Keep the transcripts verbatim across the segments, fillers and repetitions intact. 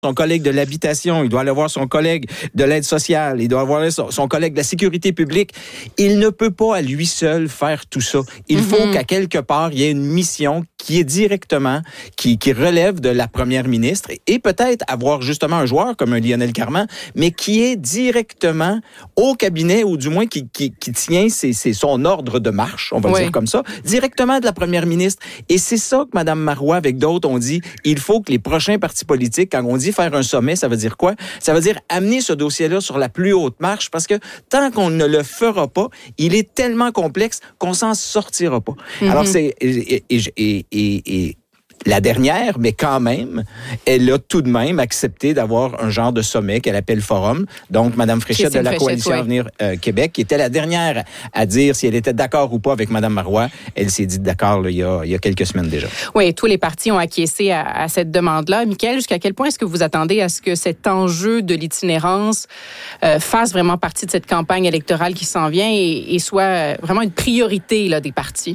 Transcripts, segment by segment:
son collègue de l'habitation, il doit aller voir son collègue de l'aide sociale, il doit avoir son, son collègue de la sécurité publique. Il ne peut pas à lui seul faire tout ça. Il mm-hmm. faut qu'à quelque part, il y ait une mission qui est directement, qui, qui relève de la première ministre et peut-être avoir justement un joueur comme un Lionel Carman, mais qui est directement au cabinet ou du moins qui, qui, qui tient ses, ses, son ordre de marche, on va oui. dire comme ça, directement de la première ministre. Et c'est ça que Mme Marois, avec d'autres, ont dit, il faut que les prochains partis politiques, quand on dit faire un sommet, ça veut dire quoi? Ça veut dire amener ce dossier-là sur la plus haute marche parce que tant qu'on ne le fera pas, il est tellement complexe qu'on s'en sortira pas. Mm-hmm. Alors, c'est... Et, et, et, et, et la dernière, mais quand même, elle a tout de même accepté d'avoir un genre de sommet qu'elle appelle Forum. Donc, Mme Fréchette de la Fréchette, Coalition ouais. Avenir euh, Québec, qui était la dernière à dire si elle était d'accord ou pas avec Mme Marois. Elle s'est dit d'accord là, il, y a, il y a quelques semaines déjà. Oui, tous les partis ont acquiescé à, à cette demande-là. Michaël, jusqu'à quel point est-ce que vous attendez à ce que cet enjeu de l'itinérance euh, fasse vraiment partie de cette campagne électorale qui s'en vient et, et soit vraiment une priorité là, des partis?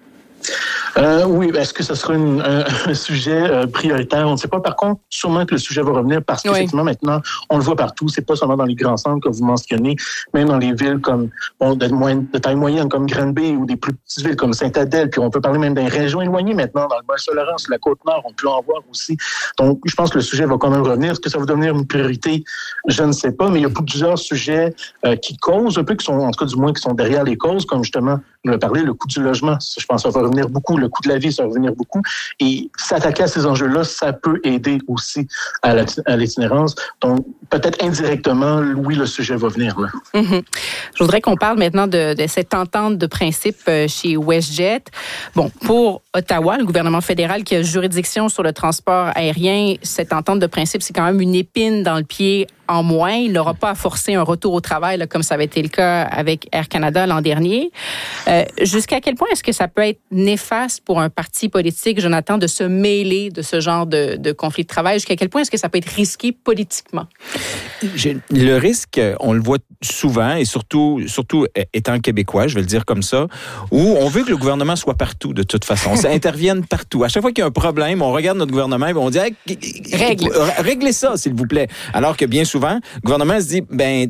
Euh, oui, est-ce que ce sera une, un, un sujet euh, prioritaire? On ne sait pas. Par contre, sûrement que le sujet va revenir parce qu'effectivement, oui. maintenant, on le voit partout. C'est pas seulement dans les grands centres que vous mentionnez, même dans les villes comme bon, de, moyenne, de taille moyenne comme Granby ou des plus petites villes comme Sainte-Adèle. Puis on peut parler même des régions éloignées maintenant, dans le Bas-Saint-Laurent, sur la Côte-Nord, on peut en voir aussi. Donc, je pense que le sujet va quand même revenir. Est-ce que ça va devenir une priorité? Je ne sais pas, mais il y a plusieurs sujets euh, qui causent un peu, qui sont, en tout cas du moins, qui sont derrière les causes, comme justement, on a parlé, le coût du logement. Je pense que ça va revenir beaucoup. Le coût de la vie, ça va revenir beaucoup. Et s'attaquer à ces enjeux-là, ça peut aider aussi à, la, à l'itinérance. Donc, peut-être indirectement, oui, le sujet va venir là. Mm-hmm. Je voudrais qu'on parle maintenant de, de cette entente de principe chez WestJet. Bon, pour Ottawa, le gouvernement fédéral qui a juridiction sur le transport aérien, cette entente de principe, c'est quand même une épine dans le pied en moins. Il n'aura pas à forcer un retour au travail, là, comme ça avait été le cas avec Air Canada l'an dernier. Euh, jusqu'à quel point est-ce que ça peut être néfaste pour un parti politique, Jonathan, de se mêler de ce genre de, de conflit de travail? Jusqu'à quel point est-ce que ça peut être risqué politiquement? J'ai, le risque, on le voit souvent, et surtout, surtout étant québécois, je vais le dire comme ça, où on veut que le gouvernement soit partout, de toute façon. Ça intervienne partout. À chaque fois qu'il y a un problème, on regarde notre gouvernement et on dit hey, « Règle. Réglez ça, s'il vous plaît. » Alors que bien souvent, le gouvernement se dit « ben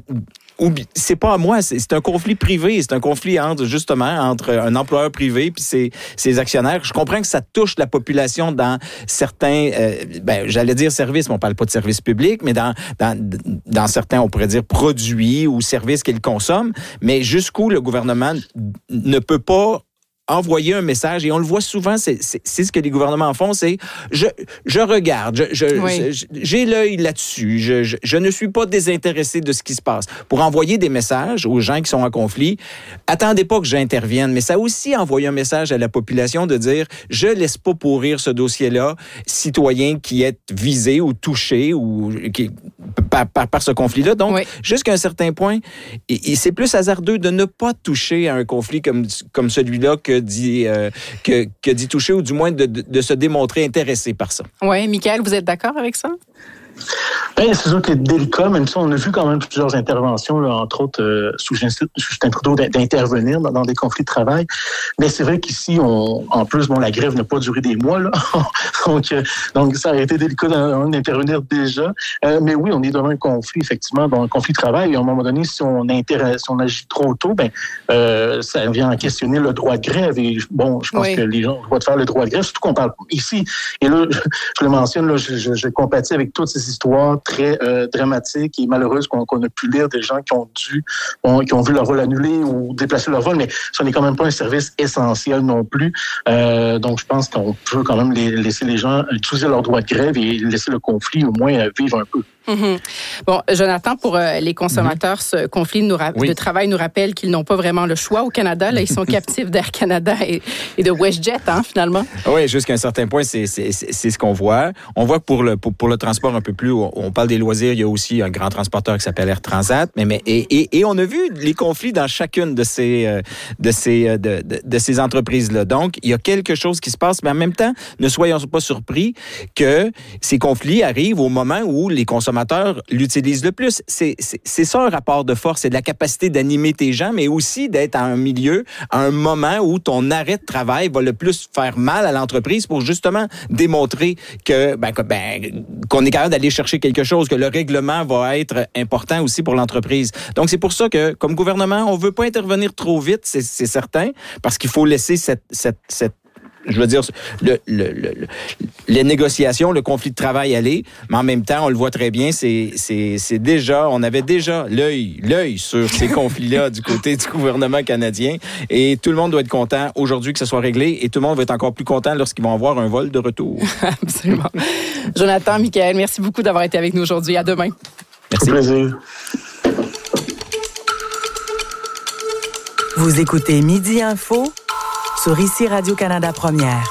c'est pas à moi, c'est, c'est un conflit privé, c'est un conflit entre justement entre un employeur privé puis ses, ses actionnaires. Je comprends que ça touche la population dans certains, euh, ben j'allais dire services, mais on parle pas de services publics, mais dans dans dans certains, on pourrait dire produits ou services qu'ils consomment. Mais jusqu'où le gouvernement ne peut pas envoyer un message, et on le voit souvent, c'est, c'est, c'est ce que les gouvernements font, c'est je, je regarde, je, je, oui. je, j'ai l'œil là-dessus, je, je, je ne suis pas désintéressé de ce qui se passe. Pour envoyer des messages aux gens qui sont en conflit, attendez pas que j'intervienne, mais ça a aussi envoyé un message à la population de dire, je laisse pas pourrir ce dossier-là, citoyen qui est visé ou touché ou qui, par, par, par ce conflit-là. Donc, oui. jusqu'à un certain point, et, et c'est plus hasardeux de ne pas toucher à un conflit comme, comme celui-là que dit, euh, que, que dit toucher, ou du moins de, de, de se démontrer intéressé par ça. Oui, Michaël, vous êtes d'accord avec ça? Bien, c'est sûr que c'est délicat, même si on a vu quand même plusieurs interventions, là, entre autres euh, sous Justin Trudeau, d'intervenir dans, dans des conflits de travail. Mais c'est vrai qu'ici, on, en plus, bon, la grève n'a pas duré des mois, là. donc, euh, donc, ça a été délicat d'intervenir déjà. Euh, mais oui, on est devant un conflit, effectivement, dans un conflit de travail. Et à un moment donné, si on, inter- si on agit trop tôt, ben, euh, ça vient en questionner le droit de grève. Et bon, je pense oui. que les gens ont le droit de faire le droit de grève, surtout qu'on parle ici. Et là, je, je le mentionne, là, je, je, je compatis avec toutes ces histoires très euh, dramatiques et malheureuses qu'on, qu'on a pu lire, des gens qui ont dû, ont, qui ont vu leur vol annulé ou déplacer leur vol, mais ce n'est quand même pas un service essentiel non plus. Euh, donc, je pense qu'on peut quand même les, laisser les gens utiliser leur droit de grève et laisser le conflit au moins vivre un peu. Mm-hmm. Bon, Jonathan, pour euh, les consommateurs, mm-hmm. ce conflit nous ra- oui. de travail nous rappelle qu'ils n'ont pas vraiment le choix au Canada. Là, ils sont captifs d'Air Canada et, et de WestJet, hein, finalement. Oui, jusqu'à un certain point, c'est, c'est, c'est, c'est ce qu'on voit. On voit que pour le, pour, pour le transport un peu plus, on parle des loisirs, il y a aussi un grand transporteur qui s'appelle Air Transat. Mais, mais, et, et, et on a vu les conflits dans chacune de ces, euh, de ces, euh, de, de, de ces entreprises-là. Donc, il y a quelque chose qui se passe, mais en même temps, ne soyons pas surpris que ces conflits arrivent au moment où les consommateurs consommateurs l'utilisent le plus. C'est, c'est, c'est ça un rapport de force, c'est de la capacité d'animer tes gens, mais aussi d'être à un milieu, à un moment où ton arrêt de travail va le plus faire mal à l'entreprise pour justement démontrer que, ben, que ben, qu'on est capable d'aller chercher quelque chose, que le règlement va être important aussi pour l'entreprise. Donc, c'est pour ça que, comme gouvernement, on veut pas intervenir trop vite, c'est, c'est certain, parce qu'il faut laisser cette, cette, cette je veux dire, le, le, le, le, les négociations, le conflit de travail aller, mais en même temps, on le voit très bien, c'est, c'est, c'est déjà, on avait déjà l'œil, l'œil sur ces conflits-là du côté du gouvernement canadien, et tout le monde doit être content aujourd'hui que ce soit réglé, et tout le monde va être encore plus content lorsqu'ils vont avoir un vol de retour. Absolument. Jonathan, Michaël, merci beaucoup d'avoir été avec nous aujourd'hui. À demain. Merci. Au plaisir. Vous écoutez Midi Info sur ici Radio-Canada Première.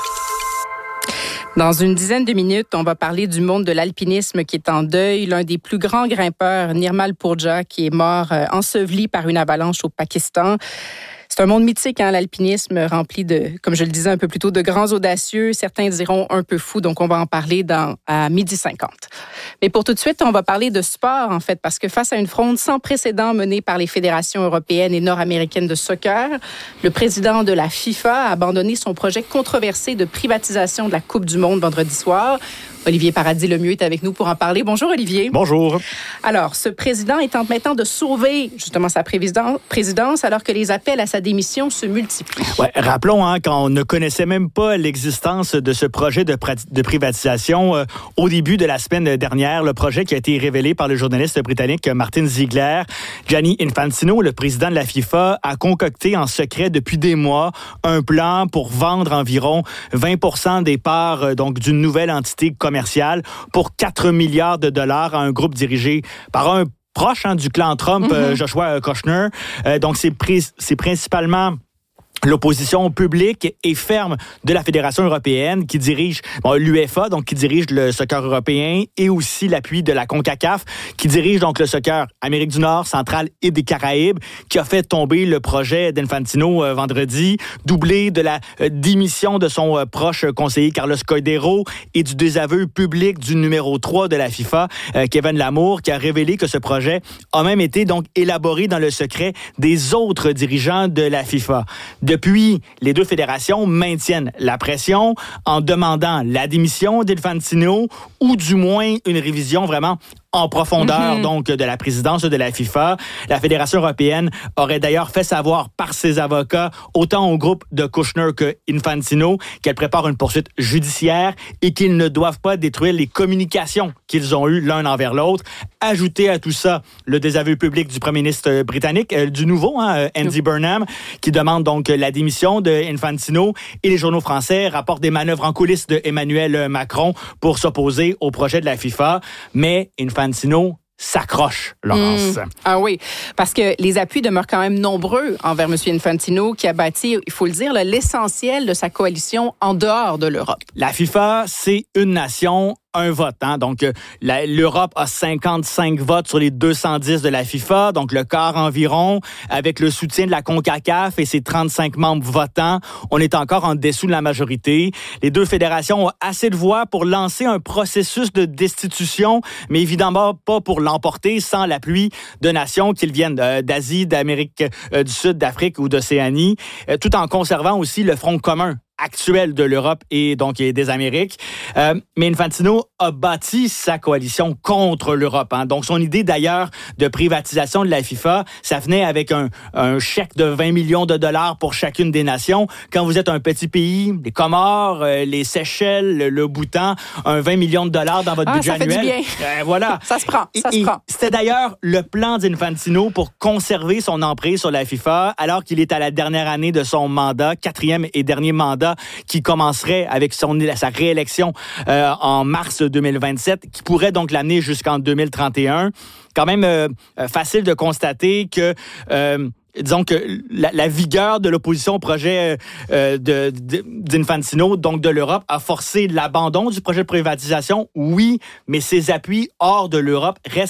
Dans une dizaine de minutes, on va parler du monde de l'alpinisme qui est en deuil. L'un des plus grands grimpeurs, Nirmal Purja, qui est mort euh, enseveli par une avalanche au Pakistan. C'est un monde mythique, hein, l'alpinisme, rempli de, comme je le disais un peu plus tôt, de grands audacieux. Certains diront un peu fous, donc on va en parler dans, à midi cinquante. Mais pour tout de suite, on va parler de sport, en fait, parce que face à une fronde sans précédent menée par les fédérations européennes et nord-américaines de soccer, le président de la FIFA a abandonné son projet controversé de privatisation de la Coupe du Monde vendredi soir. Olivier Paradis-Lemieux est avec nous pour en parler. Bonjour, Olivier. Bonjour. Alors, ce président est en maintenant de sauver justement sa présidence alors que les appels à sa démission se multiplient. Ouais, rappelons hein, qu'on ne connaissait même pas l'existence de ce projet de, pra- de privatisation euh, au début de la semaine dernière. Le projet qui a été révélé par le journaliste britannique Martin Ziegler. Gianni Infantino, le président de la FIFA, a concocté en secret depuis des mois un plan pour vendre environ vingt pour cent des parts euh, donc d'une nouvelle entité commerciale pour quatre milliards de dollars à un groupe dirigé par un proche hein, du clan Trump, mm-hmm. euh, Joshua Kushner. Euh, donc, c'est, pri- c'est principalement l'opposition publique et ferme de la Fédération européenne qui dirige bon, l'UEFA, donc qui dirige le soccer européen, et aussi l'appui de la CONCACAF, qui dirige donc le soccer Amérique du Nord, centrale et des Caraïbes, qui a fait tomber le projet d'Infantino euh, vendredi, doublé de la euh, démission de son euh, proche conseiller Carlos Coidero et du désaveu public du numéro trois de la FIFA, euh, Kevin Lamour, qui a révélé que ce projet a même été donc élaboré dans le secret des autres dirigeants de la FIFA. Depuis, les deux fédérations maintiennent la pression en demandant la démission d'Infantino ou du moins une révision vraiment en profondeur, mm-hmm. donc, de la présidence de la FIFA. La Fédération européenne aurait d'ailleurs fait savoir par ses avocats, autant au groupe de Kushner que Infantino, qu'elle prépare une poursuite judiciaire et qu'ils ne doivent pas détruire les communications qu'ils ont eues l'un envers l'autre. Ajouter à tout ça le désaveu public du premier ministre britannique, euh, du nouveau, hein, Andy Burnham, qui demande donc la démission de Infantino, et les journaux français rapportent des manœuvres en coulisses de Emmanuel Macron pour s'opposer au projet de la FIFA. Mais Infantino Infantino s'accroche, Laurence. Mmh. Ah oui, parce que les appuis demeurent quand même nombreux envers M. Infantino, qui a bâti, il faut le dire, l'essentiel de sa coalition en dehors de l'Europe. La FIFA, c'est une nation, un vote. Hein? Donc, la, l'Europe a cinquante-cinq votes sur les deux cent dix de la FIFA, donc le quart environ, avec le soutien de la CONCACAF et ses trente-cinq membres votants. On est encore en dessous de la majorité. Les deux fédérations ont assez de voix pour lancer un processus de destitution, mais évidemment pas pour l'emporter sans l'appui de nations qu'ils viennent euh, d'Asie, d'Amérique euh, du Sud, d'Afrique ou d'Océanie, euh, tout en conservant aussi le front commun actuel de l'Europe et donc des Amériques. Euh, mais Infantino a bâti sa coalition contre l'Europe. Hein. Donc, son idée d'ailleurs de privatisation de la FIFA, ça venait avec un, un chèque de vingt millions de dollars pour chacune des nations. Quand vous êtes un petit pays, les Comores, euh, les Seychelles, le, le Bhoutan, un vingt millions de dollars dans votre ah, budget ça annuel. Fait du bien. Euh, voilà. Ça se prend, ça et, se prend. C'était d'ailleurs le plan d'Infantino pour conserver son emprise sur la FIFA alors qu'il est à la dernière année de son mandat, quatrième et dernier mandat qui commencerait avec son, sa réélection euh, en mars deux mille vingt-sept, qui pourrait donc l'amener jusqu'en deux mille trente et un. Quand même euh, facile de constater que euh, disons que la, la vigueur de l'opposition au projet euh, de, de, d'Infantino, donc de l'Europe, a forcé l'abandon du projet de privatisation, oui, mais ses appuis hors de l'Europe restent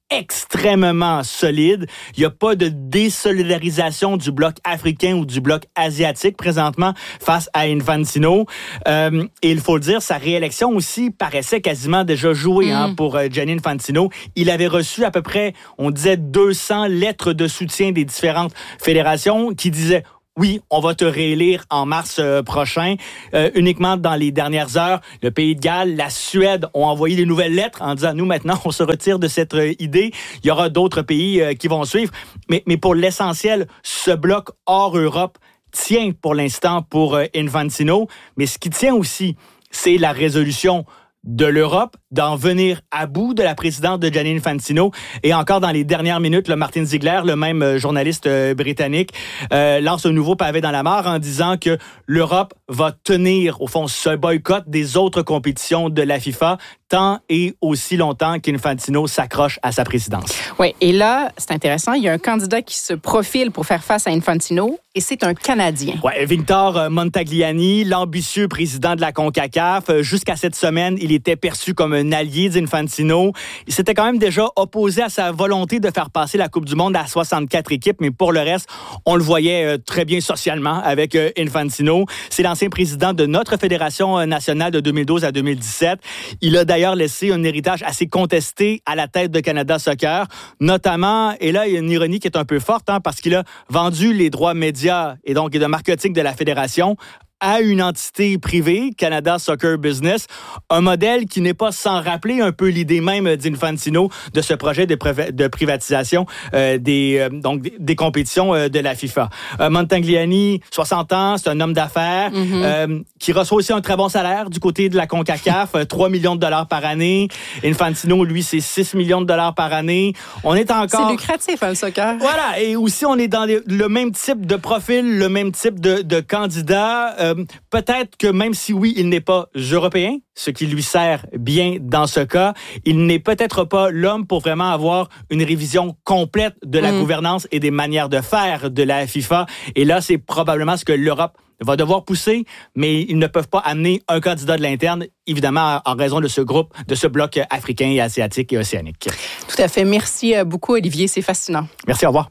extrêmement solide. Il n'y a pas de désolidarisation du bloc africain ou du bloc asiatique présentement face à Infantino. Euh, et il faut le dire, sa réélection aussi paraissait quasiment déjà jouée mm. hein, pour euh, Gianni Infantino. Il avait reçu à peu près, on disait, deux cents lettres de soutien des différentes fédérations qui disaient oui, on va te réélire en mars euh, prochain. Euh, uniquement dans les dernières heures, le Pays de Galles, la Suède ont envoyé des nouvelles lettres en disant, nous, maintenant, on se retire de cette euh, idée. Il y aura d'autres pays euh, qui vont suivre. Mais, mais pour l'essentiel, ce bloc hors Europe tient pour l'instant pour euh, Infantino. Mais ce qui tient aussi, c'est la résolution de l'Europe, d'en venir à bout de la présidente de Gianni Infantino. Et encore dans les dernières minutes, le Martin Ziegler, le même journaliste euh, britannique, euh, lance un nouveau pavé dans la mare en disant que l'Europe va tenir, au fond, ce boycott des autres compétitions de la FIFA tant et aussi longtemps qu'Infantino s'accroche à sa présidence. Oui, et là, c'est intéressant, il y a un candidat qui se profile pour faire face à Infantino, et c'est un Canadien. Oui, Victor Montagliani, l'ambitieux président de la CONCACAF. Jusqu'à cette semaine, il était perçu comme un allié d'Infantino. Il s'était quand même déjà opposé à sa volonté de faire passer la Coupe du Monde à soixante-quatre équipes, mais pour le reste, on le voyait très bien socialement avec Infantino. C'est l'ancien président de notre fédération nationale de deux mille douze à deux mille dix-sept. Il a d'ailleurs laissé un héritage assez contesté à la tête de Canada Soccer, notamment, et là, il y a une ironie qui est un peu forte, hein, parce qu'il a vendu les droits médias et donc de marketing de la fédération à une entité privée, Canada Soccer Business, un modèle qui n'est pas sans rappeler un peu l'idée même d'Infantino de ce projet de, priv- de privatisation euh, des, euh, donc des, des compétitions euh, de la FIFA. Euh, Montagliani, soixante ans, c'est un homme d'affaires mm-hmm. euh, qui reçoit aussi un très bon salaire du côté de la CONCACAF, trois millions de dollars par année. Infantino, lui, c'est six millions de dollars par année. On est encore... C'est lucratif, hein, le soccer. Voilà, et aussi on est dans les, le même type de profil, le même type de, de candidat. Euh, peut-être que même si oui, il n'est pas européen, ce qui lui sert bien dans ce cas, il n'est peut-être pas l'homme pour vraiment avoir une révision complète de la mmh. gouvernance et des manières de faire de la FIFA. Et là, c'est probablement ce que l'Europe va devoir pousser, mais ils ne peuvent pas amener un candidat de l'interne, évidemment, en raison de ce groupe, de ce bloc africain et asiatique et océanique. Tout à fait. Merci beaucoup, Olivier. C'est fascinant. Merci, au revoir.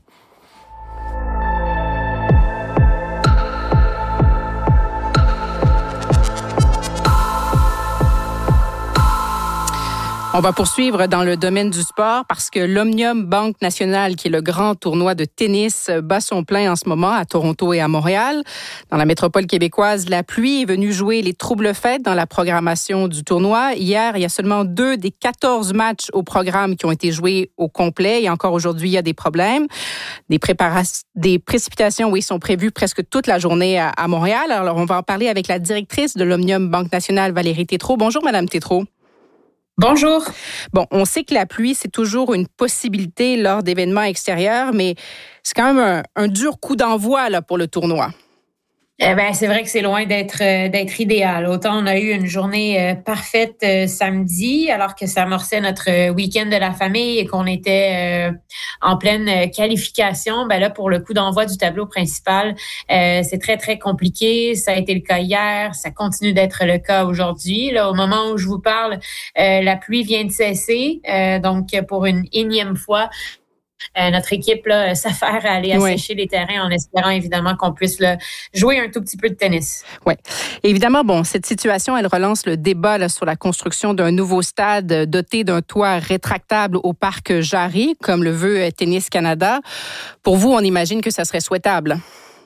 On va poursuivre dans le domaine du sport parce que l'Omnium Banque Nationale, qui est le grand tournoi de tennis, bat son plein en ce moment à Toronto et à Montréal. Dans la métropole québécoise, la pluie est venue jouer les troubles-fêtes dans la programmation du tournoi. Hier, il y a seulement deux des quatorze matchs au programme qui ont été joués au complet. Et encore aujourd'hui, il y a des problèmes. Des, préparation, des précipitations, oui, sont prévues presque toute la journée à, à Montréal. Alors, on va en parler avec la directrice de l'Omnium Banque Nationale, Valérie Tétrault. Bonjour, Madame Tétrault. Bonjour. Bon, on sait que la pluie, c'est toujours une possibilité lors d'événements extérieurs, mais c'est quand même un, un dur coup d'envoi là, pour le tournoi. Eh ben, c'est vrai que c'est loin d'être euh, d'être idéal. Autant on a eu une journée euh, parfaite euh, samedi, alors que ça amorçait notre euh, week-end de la famille et qu'on était euh, en pleine euh, qualification. Ben là, pour le coup d'envoi du tableau principal, euh, c'est très, très compliqué. Ça a été le cas hier, ça continue d'être le cas aujourd'hui. Là, au moment où je vous parle, euh, la pluie vient de cesser. Euh, donc, pour une énième fois, Euh, notre équipe là, s'affaire à aller assécher oui. les terrains en espérant évidemment qu'on puisse là, jouer un tout petit peu de tennis. Oui. Évidemment, bon, cette situation, elle relance le débat là, sur la construction d'un nouveau stade doté d'un toit rétractable au parc Jarry, comme le veut Tennis Canada. Pour vous, on imagine que ça serait souhaitable?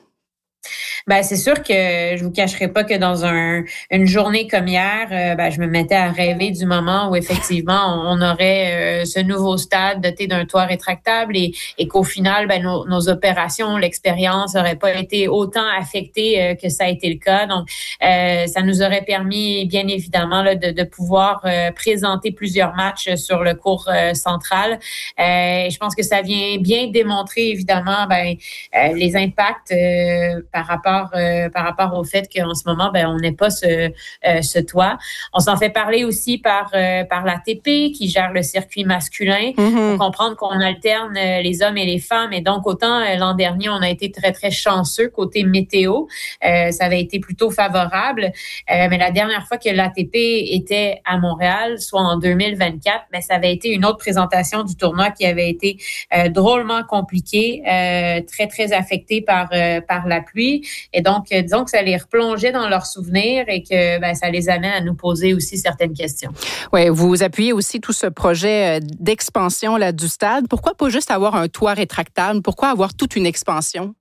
Ben c'est sûr que je vous cacherai pas que dans un une journée comme hier, euh, ben je me mettais à rêver du moment où effectivement on, on aurait euh, ce nouveau stade doté d'un toit rétractable et, et qu'au final ben nos, nos opérations, l'expérience n'aurait pas été autant affectée euh, que ça a été le cas. Donc euh, ça nous aurait permis bien évidemment là, de, de pouvoir euh, présenter plusieurs matchs sur le court euh, central. Euh, et je pense que ça vient bien démontrer évidemment ben euh, les impacts euh, par rapport rapport euh, par rapport au fait qu'en ce moment, ben, on n'est pas ce, euh, ce toit. On s'en fait parler aussi par, euh, par l'A T P qui gère le circuit masculin. Il mm-hmm. faut comprendre qu'on alterne euh, les hommes et les femmes. Et donc, autant euh, l'an dernier, on a été très, très chanceux côté météo. Euh, ça avait été plutôt favorable. Euh, mais la dernière fois que l'A T P était à Montréal, soit en deux mille vingt-quatre, ben, ça avait été une autre présentation du tournoi qui avait été euh, drôlement compliquée, euh, très, très affectée par, euh, par la pluie. Et donc, euh, disons que ça les replongeait dans leurs souvenirs et que ben, ça les amène à nous poser aussi certaines questions. Oui, vous appuyez aussi tout ce projet d'expansion là, du stade. Pourquoi pas juste avoir un toit rétractable? Pourquoi avoir toute une expansion?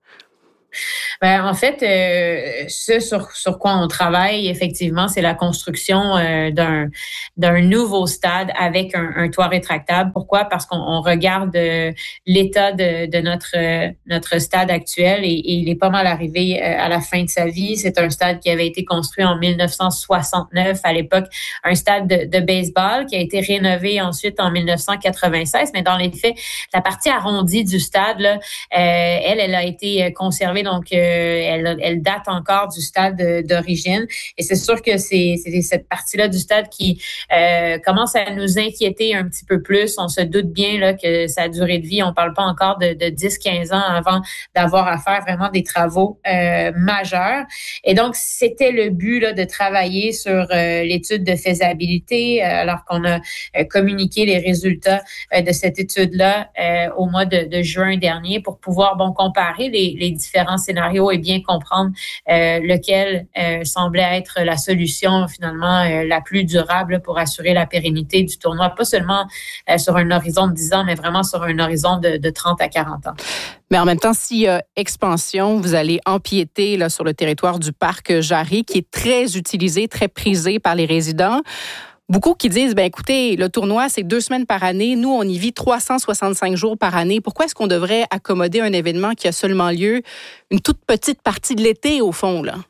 Ben, en fait, euh, ce sur, sur quoi on travaille, effectivement, c'est la construction euh, d'un, d'un nouveau stade avec un, un toit rétractable. Pourquoi? Parce qu'on on regarde euh, l'état de, de notre, euh, notre stade actuel et, et il est pas mal arrivé euh, à la fin de sa vie. C'est un stade qui avait été construit en dix-neuf cent soixante-neuf, à l'époque, un stade de, de baseball qui a été rénové ensuite en dix-neuf cent quatre-vingt-seize. Mais dans les faits, la partie arrondie du stade, là, euh, elle, elle a été conservée. Donc, euh, elle, elle date encore du stade d'origine. Et c'est sûr que c'est, c'est cette partie-là du stade qui euh, commence à nous inquiéter un petit peu plus. On se doute bien là, que sa durée de vie, on parle pas encore de, de dix à quinze ans avant d'avoir à faire vraiment des travaux euh, majeurs. Et donc, c'était le but là, de travailler sur euh, l'étude de faisabilité, euh, alors qu'on a euh, communiqué les résultats euh, de cette étude-là euh, au mois de, de juin dernier pour pouvoir bon comparer les, les différents scénarios et bien comprendre euh, lequel euh, semblait être la solution finalement euh, la plus durable pour assurer la pérennité du tournoi, pas seulement euh, sur un horizon de dix ans, mais vraiment sur un horizon de, de trente à quarante ans. Mais en même temps, s'il y a expansion, vous allez empiéter là, sur le territoire du parc Jarry, qui est très utilisé, très prisé par les résidents. Beaucoup qui disent, ben écoutez, le tournoi, c'est deux semaines par année. Nous, on y vit trois cent soixante-cinq jours par année. Pourquoi est-ce qu'on devrait accommoder un événement qui a seulement lieu une toute petite partie de l'été, au fond, là?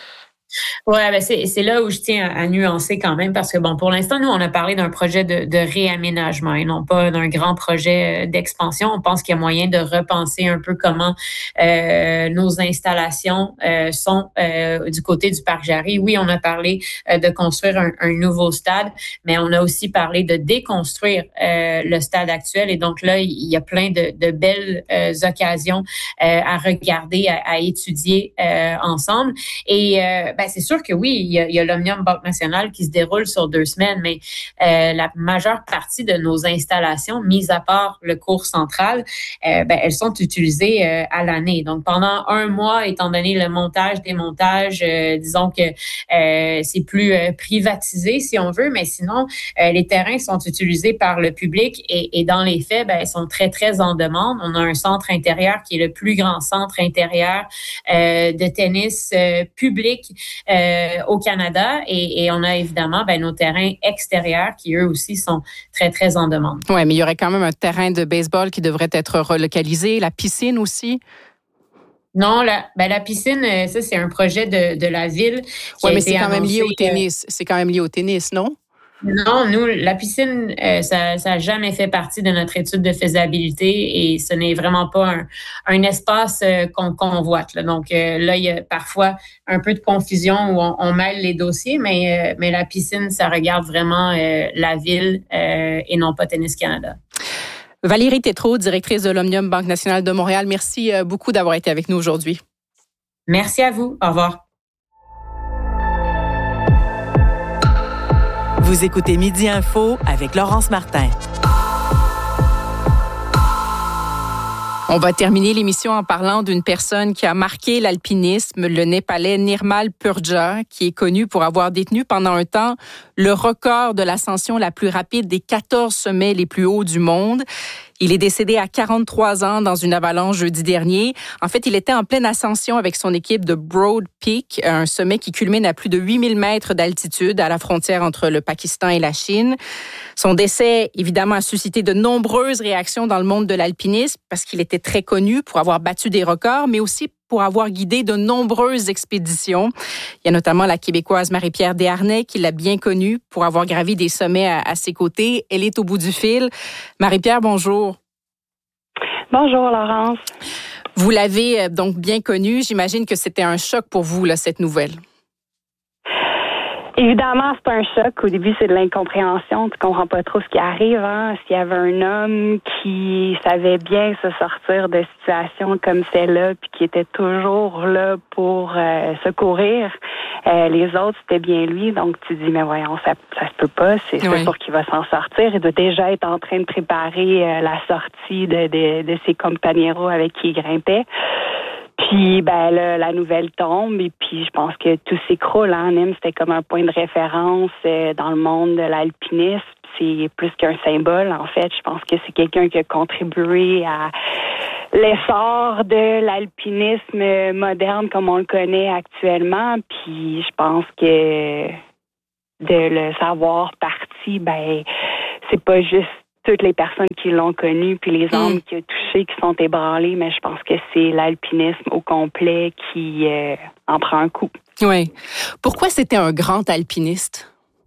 Ouais, ben c'est, c'est là où je tiens à, à nuancer quand même parce que bon, pour l'instant, nous, on a parlé d'un projet de, de réaménagement et non pas d'un grand projet d'expansion. On pense qu'il y a moyen de repenser un peu comment euh, nos installations euh, sont euh, du côté du parc Jarry. Oui, on a parlé euh, de construire un, un nouveau stade, mais on a aussi parlé de déconstruire euh, le stade actuel. Et donc là, il y a plein de, de belles euh, occasions euh, à regarder, à, à étudier euh, ensemble. Et euh, ben, c'est sûr que oui, il y a, il y a l'Omnium Banque Nationale qui se déroule sur deux semaines, mais euh, la majeure partie de nos installations, mis à part le cours central, euh, ben, elles sont utilisées euh, à l'année. Donc, pendant un mois, étant donné le montage, démontage, euh, disons que euh, c'est plus euh, privatisé, si on veut, mais sinon, euh, les terrains sont utilisés par le public et, et dans les faits, ben, ils sont très, très en demande. On a un centre intérieur qui est le plus grand centre intérieur euh, de tennis euh, public Euh, au Canada et, et on a évidemment ben, nos terrains extérieurs qui eux aussi sont très, très en demande. Oui, mais il y aurait quand même un terrain de baseball qui devrait être relocalisé, la piscine aussi? Non, la, ben, la piscine, ça c'est un projet de, de la ville. Oui, mais c'est quand même lié au tennis. C'est quand même lié au tennis, non? Non, nous, la piscine, euh, ça n'a jamais fait partie de notre étude de faisabilité et ce n'est vraiment pas un, un espace euh, qu'on convoite. Là. Donc euh, là, il y a parfois un peu de confusion où on, on mêle les dossiers, mais, euh, mais la piscine, ça regarde vraiment euh, la ville euh, et non pas Tennis Canada. Valérie Tétrault, directrice de l'Omnium Banque Nationale de Montréal, merci beaucoup d'avoir été avec nous aujourd'hui. Merci à vous. Au revoir. Vous écoutez Midi Info avec Laurence Martin. On va terminer l'émission en parlant d'une personne qui a marqué l'alpinisme, le Népalais Nirmal Purja, qui est connu pour avoir détenu pendant un temps le record de l'ascension la plus rapide des quatorze sommets les plus hauts du monde. Il est décédé à quarante-trois ans dans une avalanche jeudi dernier. En fait, il était en pleine ascension avec son équipe de Broad Peak, un sommet qui culmine à plus de huit mille mètres d'altitude à la frontière entre le Pakistan et la Chine. Son décès, évidemment, a suscité de nombreuses réactions dans le monde de l'alpinisme parce qu'il était très connu pour avoir battu des records, mais aussi pour avoir guidé de nombreuses expéditions. Il y a notamment la Québécoise Marie-Pierre Desharnais qui l'a bien connue pour avoir gravi des sommets à, à ses côtés. Elle est au bout du fil. Marie-Pierre, bonjour. Bonjour, Laurence. Vous l'avez donc bien connu. J'imagine que c'était un choc pour vous, là, cette nouvelle. Évidemment, c'est un choc. Au début, c'est de l'incompréhension. Tu comprends pas trop ce qui arrive. Hein? S'il y avait un homme qui savait bien se sortir de situations comme celle-là, puis qui était toujours là pour euh, secourir euh, les autres, c'était bien lui. Donc, tu dis, mais voyons, ça, ça se peut pas. C'est oui. ça pour qu'il va s'en sortir. Il doit déjà être en train de préparer euh, la sortie de, de, de ses compagnons avec qui il grimpait. Puis, ben là, la nouvelle tombe et puis je pense que tout s'écroule. Hein. Nîmes, c'était comme un point de référence euh, dans le monde de l'alpinisme. C'est plus qu'un symbole, en fait. Je pense que c'est quelqu'un qui a contribué à l'essor de l'alpinisme moderne comme on le connaît actuellement. Puis, je pense que de le savoir parti, ben c'est pas juste toutes les personnes qui l'ont connu, puis les âmes mmh. qui a touché, qui sont ébranlées, mais je pense que c'est l'alpinisme au complet qui euh, en prend un coup. Oui. Pourquoi c'était un grand alpiniste?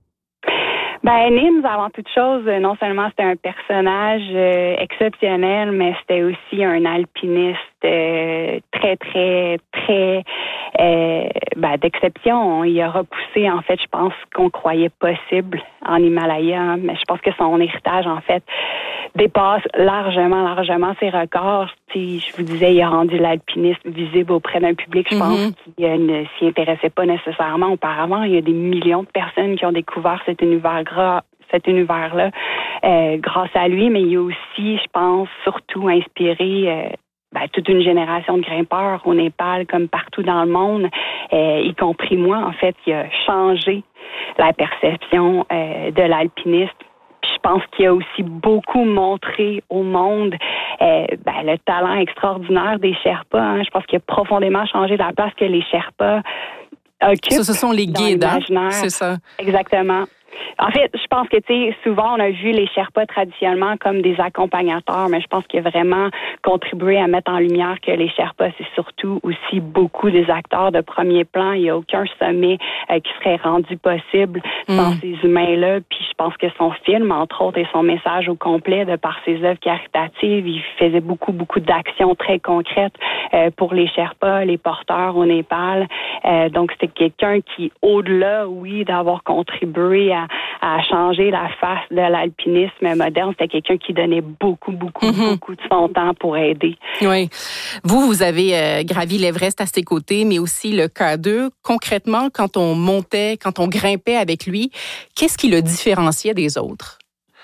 Ben, Nims, avant toute chose, non seulement c'était un personnage euh, exceptionnel, mais c'était aussi un alpiniste euh, très, très, très euh, ben, d'exception. Il a repoussé, en fait, je pense, qu'on croyait possible en Himalaya, hein, mais je pense que son héritage, en fait, dépasse largement, largement ses records. Puis, je vous disais, il a rendu l'alpinisme visible auprès d'un public, je pense, mm-hmm. qui euh, ne s'y intéressait pas nécessairement auparavant. Il y a des millions de personnes qui ont découvert cet univers gras, cet univers-là euh, grâce à lui, mais il a aussi, je pense, surtout inspiré euh, ben, toute une génération de grimpeurs au Népal, comme partout dans le monde, euh, y compris moi, en fait, il a changé la perception euh, de l'alpinisme. Je pense qu'il a aussi beaucoup montré au monde euh, ben, le talent extraordinaire des Sherpas. Hein. Je pense qu'il a profondément changé la place que les Sherpas occupent. Ça, ce sont les guides, hein? C'est ça. Exactement. En fait, je pense que, tu sais, souvent, on a vu les Sherpas traditionnellement comme des accompagnateurs, mais je pense qu'il a vraiment contribué à mettre en lumière que les Sherpas, c'est surtout aussi beaucoup des acteurs de premier plan. Il n'y a aucun sommet euh, qui serait rendu possible sans mm. ces humains-là. Puis je pense que son film, entre autres, et son message au complet, de par ses œuvres caritatives, il faisait beaucoup, beaucoup d'actions très concrètes euh, pour les Sherpas, les porteurs au Népal. Euh, donc, c'était quelqu'un qui, au-delà, oui, d'avoir contribué à à changer la face de l'alpinisme moderne. C'était quelqu'un qui donnait beaucoup, beaucoup, mm-hmm. beaucoup de son temps pour aider. Oui. Vous, vous avez euh, gravi l'Everest à ses côtés, mais aussi le K deux. Concrètement, quand on montait, quand on grimpait avec lui, qu'est-ce qui le différenciait des autres?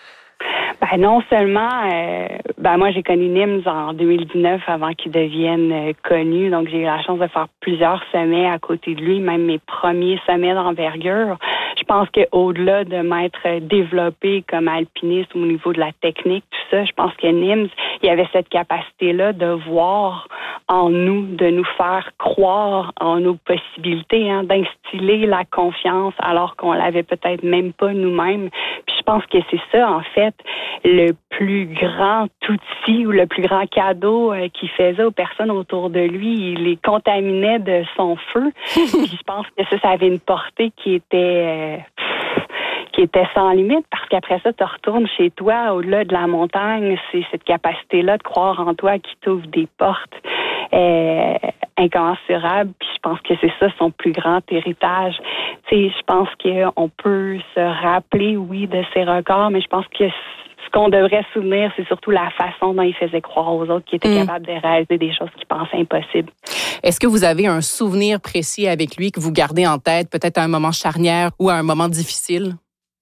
Ben non seulement, euh, ben moi j'ai connu Nims en deux mille dix-neuf avant qu'il devienne euh, connu, donc j'ai eu la chance de faire plusieurs sommets à côté de lui, même mes premiers sommets d'envergure. Je pense qu'au-delà de m'être développé comme alpiniste au niveau de la technique, tout ça, je pense que Nims, il avait cette capacité-là de voir en nous, de nous faire croire en nos possibilités, hein, d'instiller la confiance alors qu'on l'avait peut-être même pas nous-mêmes. Puis je pense que c'est ça, en fait, le plus grand outil ou le plus grand cadeau euh, qu'il faisait aux personnes autour de lui. Il les contaminait de son feu. Puis je pense que ça, ça avait une portée qui était... Euh, qui était sans limite, parce qu'après ça, tu retournes chez toi, au-delà de la montagne, c'est cette capacité-là de croire en toi qui t'ouvre des portes euh, incommensurables, puis je pense que c'est ça son plus grand héritage. Tu sais, je pense qu'on peut se rappeler, oui, de ses records, mais je pense que ce qu'on devrait se souvenir, c'est surtout la façon dont il faisait croire aux autres qu'il était mmh. capable de réaliser des choses qu'il pensaient impossibles. Est-ce que vous avez un souvenir précis avec lui que vous gardez en tête, peut-être à un moment charnière ou à un moment difficile?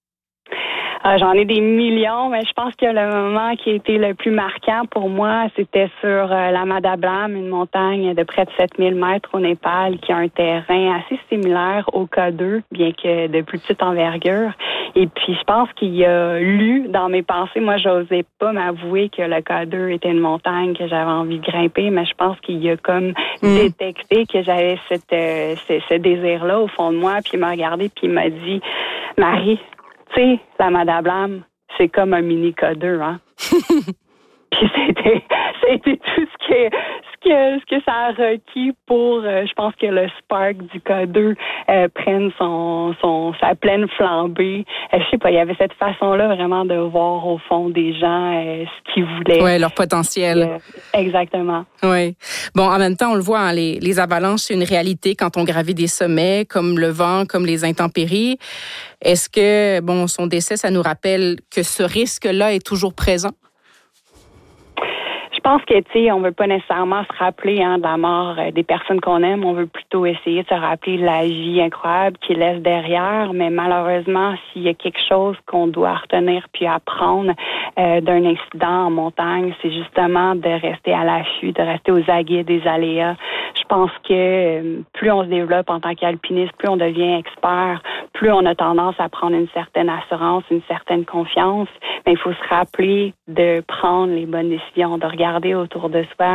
Euh, j'en ai des millions, mais je pense que le moment qui a été le plus marquant pour moi, c'était sur euh, la Madablam, une montagne de près de sept mille mètres au Népal, qui a un terrain assez similaire au K deux, bien que de plus petite envergure. Et puis, je pense qu'il y a lu dans mes pensées, moi, j'osais pas m'avouer que le K deux était une montagne que j'avais envie de grimper, mais je pense qu'il y a comme mmh. détecté que j'avais cette, euh, ce, ce désir-là au fond de moi, puis il m'a regardé, puis il m'a dit, Marie, tu sais, la Madablam, c'est comme un mini K deux, hein? Puis c'était, c'était tout ce que, ce que ce que ça a requis pour, euh, je pense que le Spark du K deux euh, prenne son, son sa pleine flambée. Euh, je sais pas, il y avait cette façon-là vraiment de voir au fond des gens euh, ce qu'ils voulaient. Oui, leur potentiel. Euh, exactement. Oui. Bon, en même temps, on le voit, hein, les, les avalanches, c'est une réalité quand on gravit des sommets, comme le vent, comme les intempéries. Est-ce que, bon, son décès, ça nous rappelle que ce risque-là est toujours présent? Je pense que, tu sais, on veut pas nécessairement se rappeler hein, de la mort euh, des personnes qu'on aime. On veut plutôt essayer de se rappeler de la vie incroyable qu'ils laissent derrière. Mais malheureusement, s'il y a quelque chose qu'on doit retenir puis apprendre euh, d'un incident en montagne, c'est justement de rester à l'affût, de rester aux aguets des aléas. Je pense que euh, plus on se développe en tant qu'alpiniste, plus on devient expert, plus on a tendance à prendre une certaine assurance, une certaine confiance. Mais il faut se rappeler de prendre les bonnes décisions, de regarder autour de soi,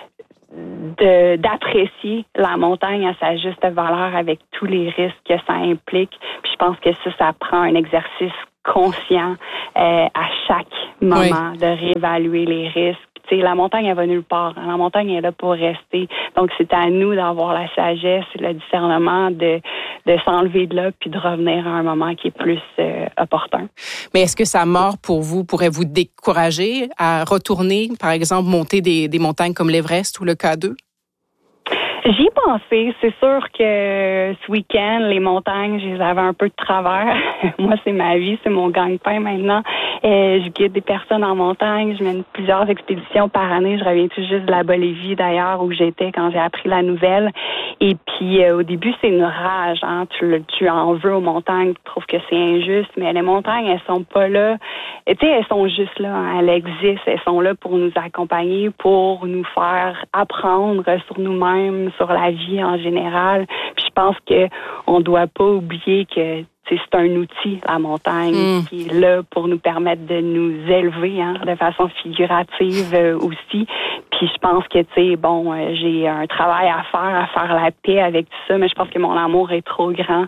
de, d'apprécier la montagne à sa juste valeur avec tous les risques que ça implique. Puis je pense que ça, ça prend un exercice conscient euh, à chaque moment oui. de réévaluer les risques. Tu sais, la montagne, elle va nulle part. La montagne est là pour rester. Donc, c'est à nous d'avoir la sagesse, le discernement de, de s'enlever de là puis de revenir à un moment qui est plus euh, opportun. Mais est-ce que sa mort, pour vous, pourrait vous décourager à retourner, par exemple, monter des, des montagnes comme l'Everest ou le K deux? J'y ai pensé. C'est sûr que ce week-end, les montagnes, je les avais un peu de travers. Moi, c'est ma vie, c'est mon gagne-pain maintenant. Et je guide des personnes en montagne. Je mène plusieurs expéditions par année. Je reviens tout juste de la Bolivie, d'ailleurs, où j'étais quand j'ai appris la nouvelle. Et puis, euh, au début, c'est une rage. Hein? Tu, tu en veux aux montagnes, tu trouves que c'est injuste. Mais les montagnes, elles sont pas là. Tu sais, elles sont juste là. Hein? Elles existent. Elles sont là pour nous accompagner, pour nous faire apprendre sur nous-mêmes, sur la vie en général. Puis je pense que on doit pas oublier que c'est un outil, la montagne, mm. qui est là pour nous permettre de nous élever hein, de façon figurative euh, aussi. Puis je pense que, tu sais, bon, euh, j'ai un travail à faire, à faire la paix avec tout ça, mais je pense que mon amour est trop grand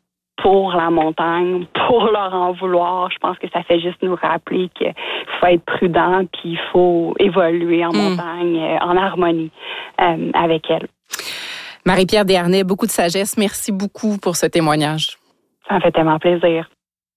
pour la montagne, pour leur en vouloir. Je pense que ça fait juste nous rappeler qu'il faut être prudent puis il faut évoluer en mm. montagne, euh, en harmonie euh, avec elle. Marie-Pierre Desharnais, beaucoup de sagesse. Merci beaucoup pour ce témoignage. Ça me fait tellement plaisir.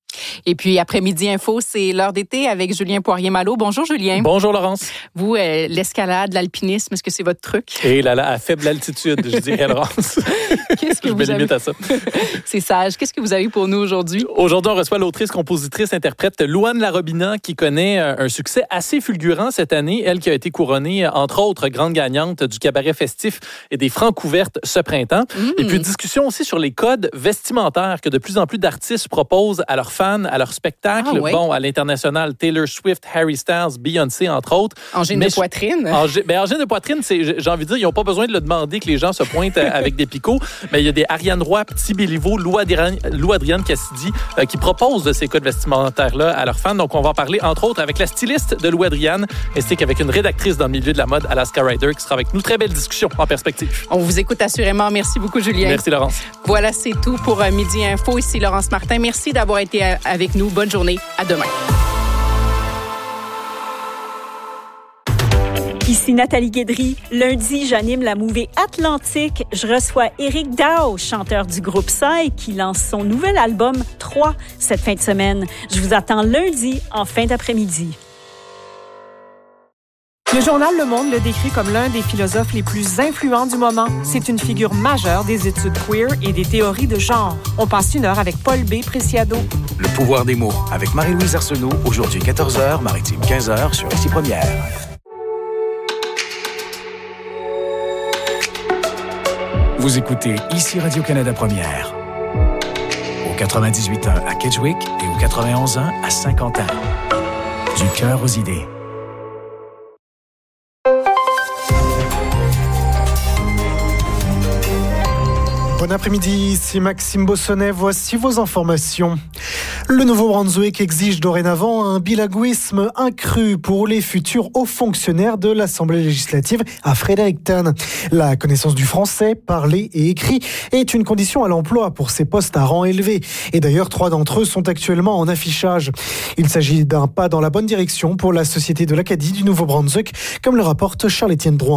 Et puis, après-midi info, c'est l'heure d'été avec Julien Poirier-Malo. Bonjour, Julien. Bonjour, Laurence. Vous, euh, l'escalade, l'alpinisme, est-ce que c'est votre truc? Et là, là, à faible altitude, je dirais, Laurence. Qu'est-ce que je vous me limite avez... à ça. C'est sage. Qu'est-ce que vous avez pour nous aujourd'hui? Aujourd'hui, on reçoit l'autrice, compositrice, interprète Louane Larobina, qui connaît un succès assez fulgurant cette année. Elle qui a été couronnée, entre autres, grande gagnante du cabaret festif et des Francouvertes ce printemps. Mmh. Et puis, discussion aussi sur les codes vestimentaires que de plus en plus d'artistes proposent à leurs fans, à leurs spectacles. Ah, oui. Bon, à l'international, Taylor Swift, Harry Styles, Beyoncé, entre autres. Angine Mais de poitrine. Angine, ben, angine de poitrine, c'est, j'ai envie de dire, ils n'ont pas besoin de le demander que les gens se pointent avec des picots. Mais il y a des Ariane Roy, Petit Béliveau, Lou Adrienne, Lou Adrienne Cassidy euh, qui proposent de ces codes vestimentaires-là à leurs fans. Donc, on va en parler, entre autres, avec la styliste de Lou Adrienne, ainsi qu'avec une rédactrice dans le milieu de la mode, Alaska Ryder, qui sera avec nous. Très belle discussion en perspective. On vous écoute assurément. Merci beaucoup, Julien. Merci, Laurence. Voilà, c'est tout pour euh, Midi Info. Ici Laurence Martin. Merci d'avoir été avec nous. Bonne journée. À demain. Ici Nathalie Guédry. Lundi, j'anime la mouvée Atlantique. Je reçois Éric Dao, chanteur du groupe Psy, qui lance son nouvel album trois cette fin de semaine. Je vous attends lundi en fin d'après-midi. Le journal Le Monde le décrit comme l'un des philosophes les plus influents du moment. C'est une figure majeure des études queer et des théories de genre. On passe une heure avec Paul B. Preciado. Le pouvoir des mots avec Marie-Louise Arsenault, aujourd'hui quatorze heures, Maritime quinze heures sur Ici Première. Vous écoutez Ici Radio-Canada Première. Au quatre-vingt-dix-huit ans à Kedgewick et au quatre-vingt-onze ans à Saint-Quentin. Du cœur aux idées. Bon après-midi, ici Maxime Bossonnet, voici vos informations. Le Nouveau-Brunswick exige dorénavant un bilinguisme accru pour les futurs hauts fonctionnaires de l'Assemblée législative à Fredericton. La connaissance du français, parlé et écrit, est une condition à l'emploi pour ces postes à rang élevé. Et d'ailleurs, trois d'entre eux sont actuellement en affichage. Il s'agit d'un pas dans la bonne direction pour la Société de l'Acadie du Nouveau-Brunswick, comme le rapporte Charles-Étienne Drouin.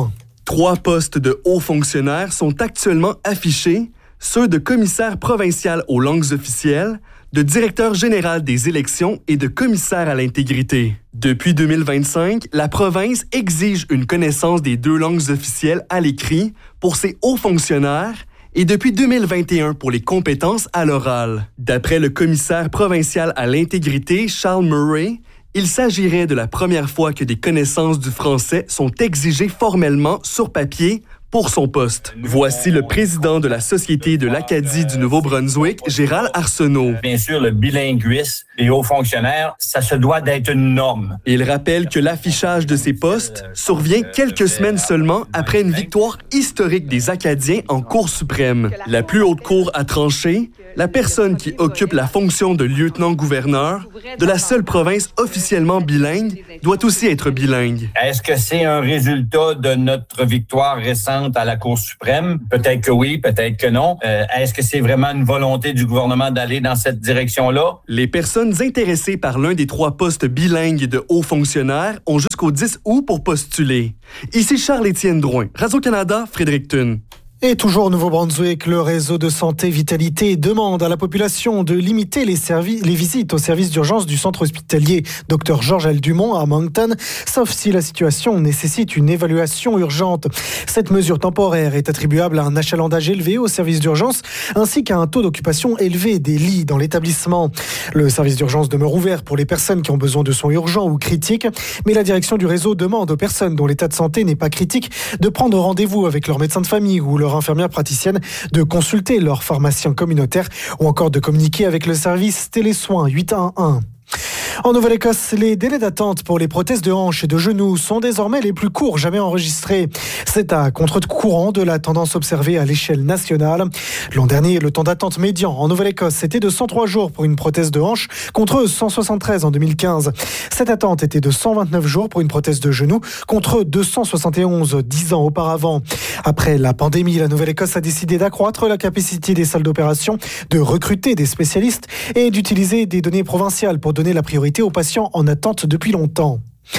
Trois postes de hauts fonctionnaires sont actuellement affichés, ceux de commissaire provincial aux langues officielles, de directeur général des élections et de commissaire à l'intégrité. Depuis deux mille vingt-cinq, la province exige une connaissance des deux langues officielles à l'écrit pour ses hauts fonctionnaires et depuis deux mille vingt et un pour les compétences à l'oral. D'après le commissaire provincial à l'intégrité, Charles Murray, il s'agirait de la première fois que des connaissances du français sont exigées formellement sur papier pour son poste. Voici le président de la Société de l'Acadie du Nouveau-Brunswick, Gérald Arsenault. Bien sûr, le bilinguisme des hauts fonctionnaires, ça se doit d'être une norme. Il rappelle que l'affichage de ces postes survient quelques semaines seulement après une victoire historique des Acadiens en Cour suprême. La plus haute cour a tranché. La personne qui occupe la fonction de lieutenant-gouverneur de la seule province officiellement bilingue doit aussi être bilingue. Est-ce que c'est un résultat de notre victoire récente à la Cour suprême? Peut-être que oui, peut-être que non. Euh, est-ce que c'est vraiment une volonté du gouvernement d'aller dans cette direction-là? Les personnes intéressées par l'un des trois postes bilingues de hauts fonctionnaires ont jusqu'au dix août pour postuler. Ici Charles-Étienne Drouin, Radio-Canada, Fredericton. Et toujours au Nouveau-Brunswick, le réseau de santé Vitalité demande à la population de limiter les, servi- les visites au service d'urgence du centre hospitalier Docteur Georges L. Dumont à Moncton, sauf si la situation nécessite une évaluation urgente. Cette mesure temporaire est attribuable à un achalandage élevé au service d'urgence ainsi qu'à un taux d'occupation élevé des lits dans l'établissement. Le service d'urgence demeure ouvert pour les personnes qui ont besoin de soins urgents ou critiques, mais la direction du réseau demande aux personnes dont l'état de santé n'est pas critique de prendre rendez-vous avec leur médecin de famille ou leur infirmière praticienne, de consulter leur pharmacien communautaire ou encore de communiquer avec le service télésoins huit un un. En Nouvelle-Écosse, les délais d'attente pour les prothèses de hanches et de genoux sont désormais les plus courts jamais enregistrés. C'est à contre-courant de la tendance observée à l'échelle nationale. L'an dernier, le temps d'attente médian en Nouvelle-Écosse était de cent trois jours pour une prothèse de hanche contre cent soixante-treize en deux mille quinze. Cette attente était de cent vingt-neuf jours pour une prothèse de genou contre deux cent soixante et onze dix ans auparavant. Après la pandémie, la Nouvelle-Écosse a décidé d'accroître la capacité des salles d'opération, de recruter des spécialistes et d'utiliser des données provinciales pour donner la priorité aux patients en attente depuis longtemps.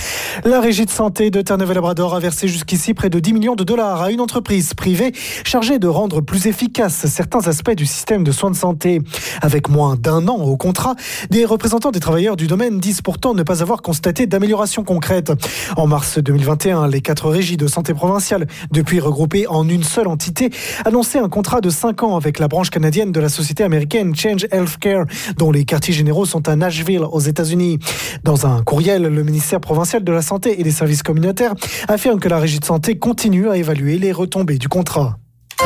La Régie de santé de Terre-Neuve-Labrador a versé jusqu'ici près de dix millions de dollars à une entreprise privée chargée de rendre plus efficaces certains aspects du système de soins de santé. Avec moins d'un an au contrat, des représentants des travailleurs du domaine disent pourtant ne pas avoir constaté d'amélioration concrète. En mars deux mille vingt et un, les quatre régies de santé provinciales, depuis regroupées en une seule entité, annonçaient un contrat de cinq ans avec la branche canadienne de la société américaine Change Healthcare, dont les quartiers généraux sont à Nashville, aux États-Unis. Dans un courriel, le ministère provincial de la Santé et des services communautaires affirme que la Régie de santé continue à évaluer les retombées du contrat.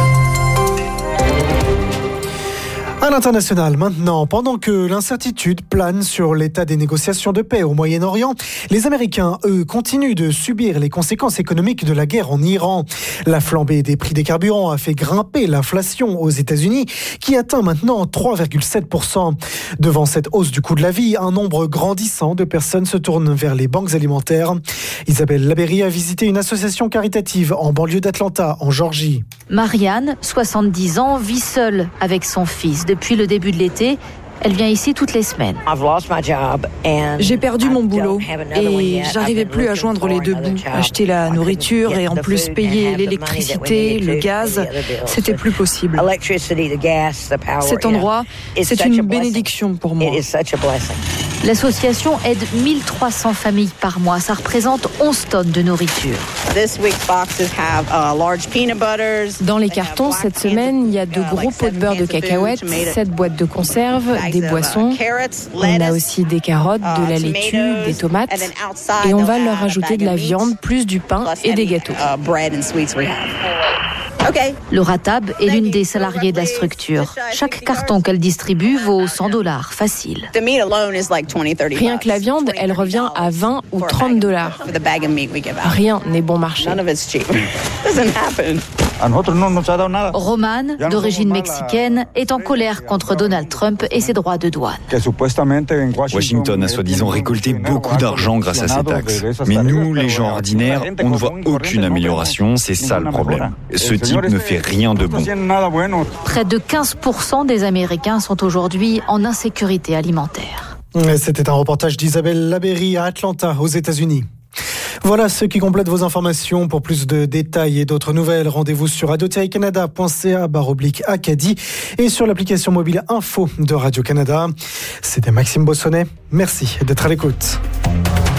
À l'international maintenant, pendant que l'incertitude plane sur l'état des négociations de paix au Moyen-Orient, les Américains, eux, continuent de subir les conséquences économiques de la guerre en Iran. La flambée des prix des carburants a fait grimper l'inflation aux États-Unis, qui atteint maintenant trois virgule sept pour cent. Devant cette hausse du coût de la vie, un nombre grandissant de personnes se tournent vers les banques alimentaires. Isabelle Labéry a visité une association caritative en banlieue d'Atlanta, en Géorgie. Marianne, soixante-dix ans, vit seule avec son fils. Depuis le début de l'été, elle vient ici toutes les semaines. J'ai perdu mon boulot et j'arrivais plus à joindre les deux bouts. Acheter la nourriture et en plus payer l'électricité, le gaz, c'était plus possible. Cet endroit, c'est une bénédiction pour moi. L'association aide mille trois cents familles par mois. Ça représente onze tonnes de nourriture. Dans les cartons, cette semaine, il y a de gros pots de beurre de cacahuètes, sept boîtes de conserve, des boissons. On a aussi des carottes, de la laitue, des tomates. Et on va leur ajouter de la viande, plus du pain et des gâteaux. Laura Tab est l'une des salariées de la structure. Chaque carton qu'elle distribue vaut cent dollars, facile. Rien que la viande, elle revient à vingt ou trente dollars. Rien n'est bon marché. Roman, d'origine mexicaine, est en colère contre Donald Trump et ses droits de douane. Washington a soi-disant récolté beaucoup d'argent grâce à ces taxes. Mais nous, les gens ordinaires, on ne voit aucune amélioration, c'est ça le problème. Ce type ne fait rien de bon. Près de quinze pour cent des Américains sont aujourd'hui en insécurité alimentaire. C'était un reportage d'Isabelle Labéry à Atlanta, aux États-Unis. Voilà ce qui complète vos informations. Pour plus de détails et d'autres nouvelles, rendez-vous sur radio tiret canada point c a barre oblique Acadie et sur l'application mobile Info de Radio-Canada. C'était Maxime Bossonnet. Merci d'être à l'écoute.